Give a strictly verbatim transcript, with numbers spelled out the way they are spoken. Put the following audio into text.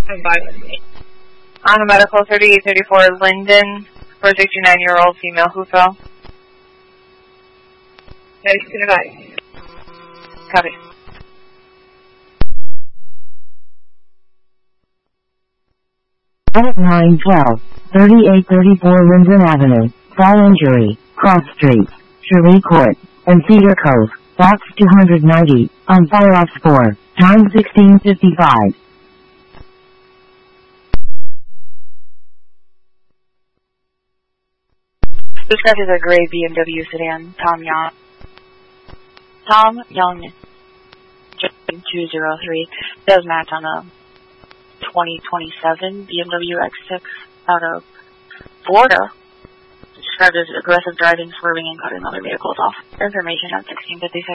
I'm fine with me. On a medical thirty-eight thirty-four, Linden, for a sixty-nine-year-old female who fell. Nice to advise. Copy. At nine twelve, thirty-eight thirty-four Linden Avenue, fall injury, Cross Street, Cherie Court, and Cedar Cove, box two ninety, on fire off four, time sixteen fifty-five. Described as a gray B M W sedan, Tom Young. Tom Young, two zero three, does match on a twenty twenty-seven B M W X six out of Florida. Described as aggressive driving, swerving, and cutting other vehicles off. Information at sixteen fifty-six.